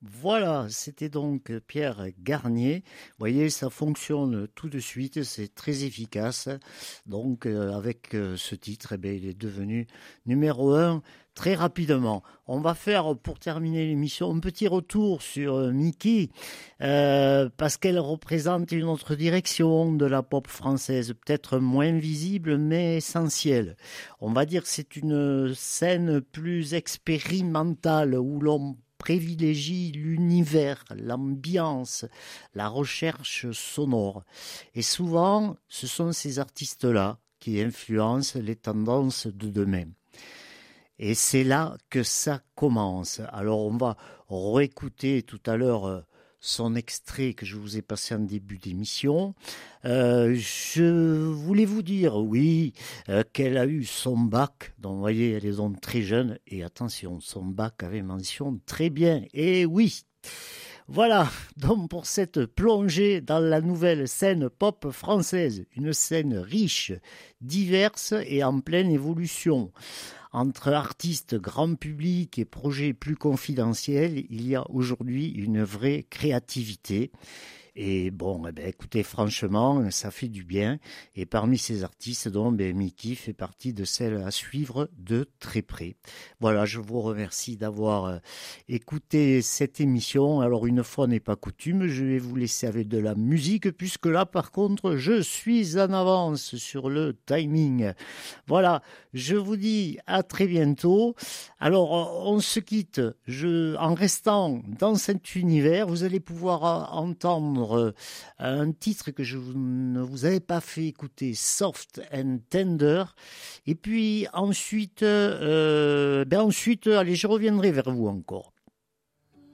Voilà, c'était donc Pierre Garnier. Vous voyez, ça fonctionne tout de suite, c'est très efficace. Donc, avec ce titre, eh bien, il est devenu numéro un très rapidement. On va faire, pour terminer l'émission, un petit retour sur Mickey, parce qu'elle représente une autre direction de la pop française, peut-être moins visible, mais essentielle. On va dire que c'est une scène plus expérimentale où l'on privilégie l'univers, l'ambiance, la recherche sonore. Et souvent, ce sont ces artistes-là qui influencent les tendances de demain. Et c'est là que ça commence. Alors on va réécouter tout à l'heure son extrait que je vous ai passé en début d'émission. Je voulais vous dire, oui, qu'elle a eu son bac. Donc vous voyez, elle est donc très jeune. Et attention, son bac avait mention très bien. Et oui. Voilà, donc pour cette plongée dans la nouvelle scène pop française, une scène riche, diverse et en pleine évolution. Entre artistes grand public et projets plus confidentiels, il y a aujourd'hui une vraie créativité. Et bon, eh ben, écoutez, franchement, ça fait du bien. Et parmi ces artistes, donc, ben, Mickey fait partie de celles à suivre de très près. Voilà, je vous remercie d'avoir écouté cette émission. Alors, une fois n'est pas coutume, je vais vous laisser avec de la musique, puisque là, par contre, je suis en avance sur le timing. Voilà, je vous dis à très bientôt. Alors, on se quitte en restant dans cet univers. Vous allez pouvoir entendre un titre que ne vous avais pas fait écouter, Soft and Tender. Et puis ensuite, allez, je reviendrai vers vous encore.